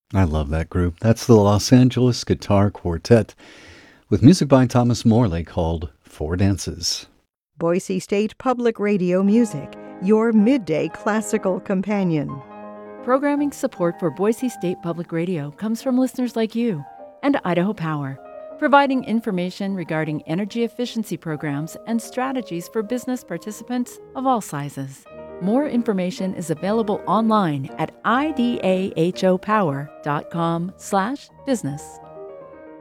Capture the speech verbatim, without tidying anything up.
I love that group. That's the Los Angeles Guitar Quartet with music by Thomas Morley called Four Dances. Boise State Public Radio Music, your midday classical companion. Programming support for Boise State Public Radio comes from listeners like you and Idaho Power, providing information regarding energy efficiency programs and strategies for business participants of all sizes. More information is available online at idahopower.com slash business.